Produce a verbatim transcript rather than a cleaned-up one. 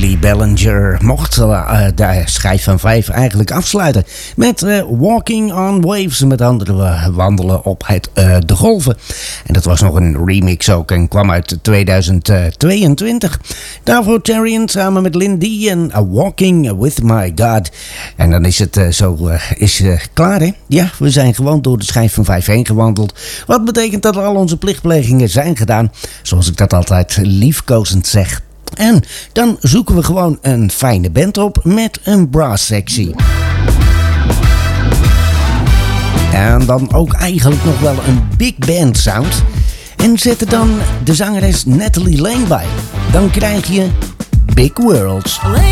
Billy Bellinger mocht uh, de schijf van vijf eigenlijk afsluiten met uh, Walking on Waves. Met andere uh, wandelen op het, uh, de golven. En dat was nog een remix ook en kwam uit tweeduizend tweeëntwintig. Daarvoor Tarian samen met Lindy en uh, Walking with My God. En dan is het uh, zo uh, is, uh, klaar, hè? Ja, we zijn gewoon door de schijf van vijf heen gewandeld. Wat betekent dat al onze plichtplegingen zijn gedaan. Zoals ik dat altijd liefkozend zeg. En dan zoeken we gewoon een fijne band op met een brass-sectie. En dan ook eigenlijk nog wel een big band sound. En zet er dan de zangeres Natalie Lane bij. Dan krijg je Big Worlds.